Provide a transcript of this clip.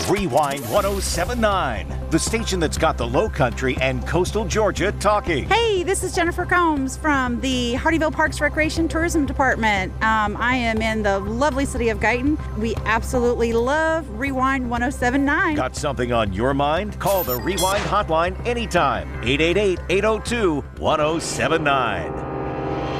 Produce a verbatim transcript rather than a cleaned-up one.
Rewind one oh seven point nine, the station that's got the Low Country and coastal Georgia talking. Hey, this is Jennifer Combs from the Hardyville Parks Recreation Tourism Department. Um, I am in the lovely city of Guyton. We absolutely love Rewind one oh seven point nine. Got something on your mind? Call the Rewind hotline anytime. eight eight eight, eight oh two, one oh seven nine.